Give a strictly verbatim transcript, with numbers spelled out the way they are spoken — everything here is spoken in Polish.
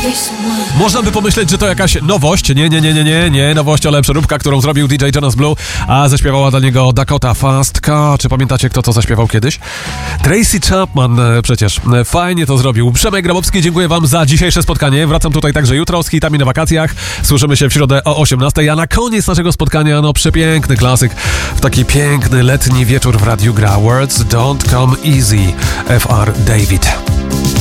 Można by pomyśleć, że to jakaś nowość. Nie, nie, nie, nie, nie, nie nowość, ale przeróbka, którą zrobił D J Jonas Blue, a zaśpiewała dla niego Dakota Fast Car. Czy pamiętacie, kto to zaśpiewał kiedyś? Tracy Chapman przecież. Fajnie to zrobił. Przemek Grabowski, dziękuję wam za dzisiejsze spotkanie. Wracam tutaj także jutro z hitami na wakacjach. Słyszymy się w środę o osiemnastej, a na koniec naszego spotkania, no przepiękny klasyk. W taki piękny letni wieczór w Radiu gra Words Don't Come Easy. F R David.